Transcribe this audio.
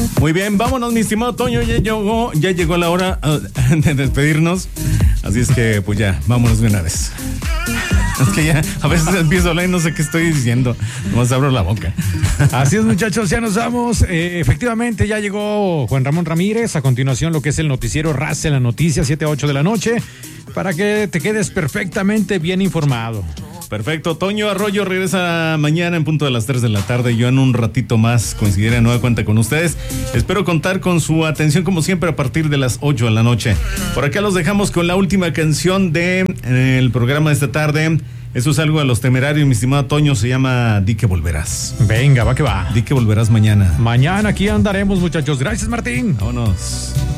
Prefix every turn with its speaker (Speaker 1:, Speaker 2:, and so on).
Speaker 1: Muy bien, vámonos, mi estimado Toño. Ya llegó la hora de despedirnos. Así es que, pues ya, vámonos de una vez. Es que ya a veces empiezo a hablar y no sé qué estoy diciendo. Nomás abro la boca.
Speaker 2: Así es, muchachos, ya nos vamos. Efectivamente, ya llegó Juan Ramón Ramírez. A continuación, lo que es el noticiero Raza en la Noticia, 7 a 8 de la noche, para que te quedes perfectamente bien informado.
Speaker 1: Perfecto, Toño Arroyo regresa mañana en punto de las 3 de la tarde. Yo en un ratito más coincidiré de nueva cuenta con ustedes. Espero contar con su atención como siempre a partir de las 8 de la noche. Por acá los dejamos con la última canción del programa de esta tarde. Eso es algo de Los Temerarios, mi estimado Toño, se llama Di que volverás.
Speaker 2: Venga, va que va.
Speaker 1: Di que volverás mañana.
Speaker 2: Mañana aquí andaremos, muchachos. Gracias, Martín.
Speaker 1: Vámonos.